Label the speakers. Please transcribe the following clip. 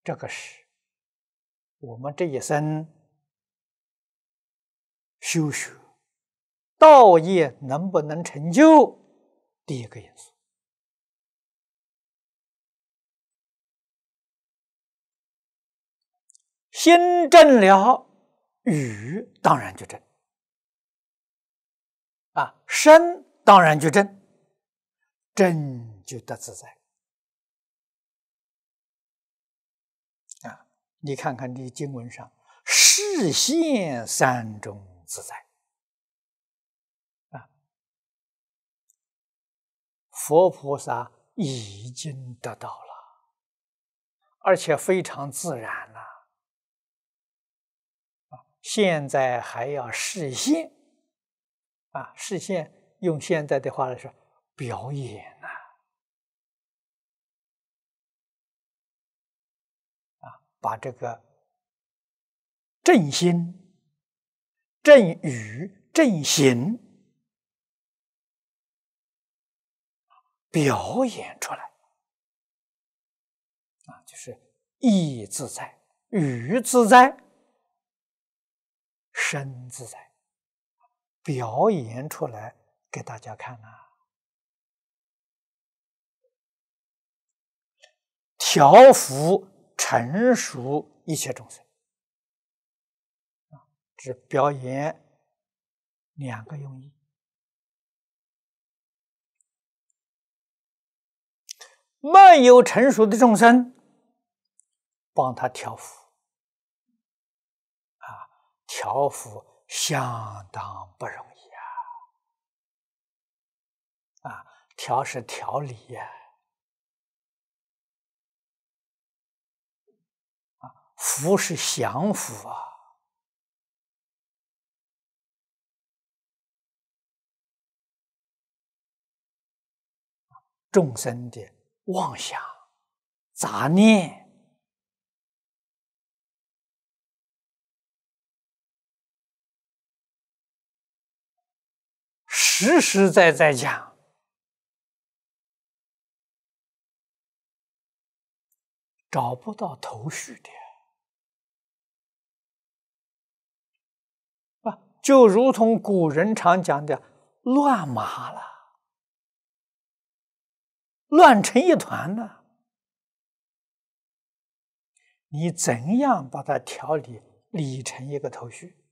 Speaker 1: 这个是我们这一生修学道业能不能成就第一个因素。心正了，语当然就正身当然就正，正就得自在你看看这经文上，示现三种自在佛菩萨已经得到了，而且非常自然了现在还要示现示现用现在的话来说，表演把这个正心、正语、正行表演出来就是意自在、语自在、身自在，表演出来给大家看调伏成熟一切众生只表演两个用意。没有成熟的众生，帮他调伏调伏相当不容易调是调理伏是降伏众生的妄想、杂念实实在在讲，找不到头绪的就如同古人常讲的乱麻了，乱成一团了。你怎样把它调理成一个头绪